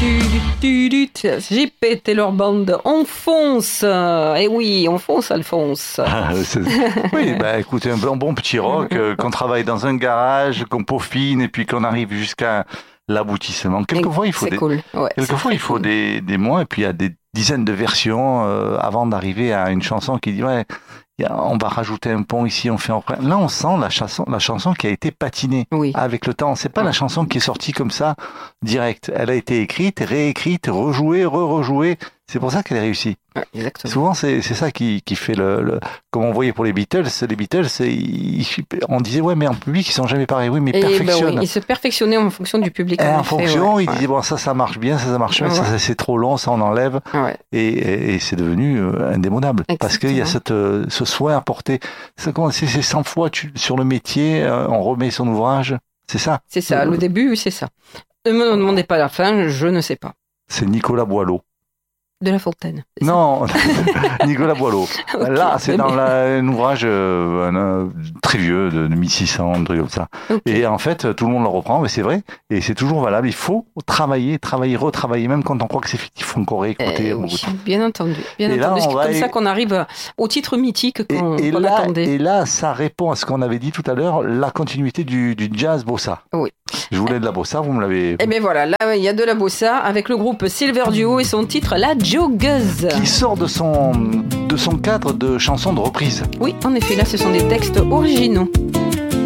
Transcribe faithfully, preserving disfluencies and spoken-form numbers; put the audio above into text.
du, du, du. J'ai pété leur bande. On fonce. Eh oui, on fonce, Alphonse. Ah, oui, bah écoutez, un bon, bon petit rock, euh, qu'on travaille dans un garage, qu'on peaufine et puis qu'on arrive jusqu'à l'aboutissement. Quelquefois, il faut, des, cool. ouais, quelquefois, il faut cool. des, des mois et puis il y a des dizaines de versions euh, avant d'arriver à une chanson qui dit ouais, y a, on va rajouter un pont ici, on fait un... Là, on sent la chanson, la chanson qui a été patinée oui. avec le temps. C'est pas la chanson qui est sortie comme ça, direct. Elle a été écrite, réécrite, rejouée, re-rejouée. C'est pour ça qu'elle est réussie. Exactement. Souvent, c'est, c'est ça qui, qui fait le, le... Comme on voyait pour les Beatles, les Beatles, c'est, ils, on disait, ouais, mais en public, ils sont jamais pareils. Oui, mais et perfectionnent. Ben oui, ils se perfectionnaient en fonction du public. Et en, en effet, fonction, ouais, ils ouais. disaient, bon, ça, ça marche bien, ça, ça marche bien, ouais. ça, ça, c'est trop long, ça, on enlève. Ouais. Et, et, et c'est devenu euh, indémodable. Exactement. Parce qu'il y a cette, euh, ce soin apporté. C'est, c'est, c'est cent fois tu, sur le métier, euh, on remet son ouvrage. C'est ça. C'est ça. Le début, c'est ça. Ne me demandez pas la fin, je ne sais pas. C'est Nicolas Boileau. De La Fontaine. Non, Nicolas Boileau. Okay, là, c'est dans la, un ouvrage euh, un, très vieux, de, de mille six cents, un truc comme ça. Okay. Et en fait, tout le monde le reprend, mais c'est vrai, et c'est toujours valable. Il faut travailler, travailler, retravailler, même quand on croit que c'est fictif, il faut encore réécouter. Eh, oui, bien entendu. Bien et entendu. Là, c'est comme y... ça qu'on arrive au titre mythique qu'on, et, et qu'on là, attendait. Et là, ça répond à ce qu'on avait dit tout à l'heure, la continuité du, du jazz bossa. Oui. Je voulais de la bossa, vous me l'avez... Eh bien voilà, là, il y a de la bossa avec le groupe Silver Duo et son titre La Joggeuse. Qui sort de son, de son cadre de chansons de reprise. Oui, en effet, là, ce sont des textes originaux.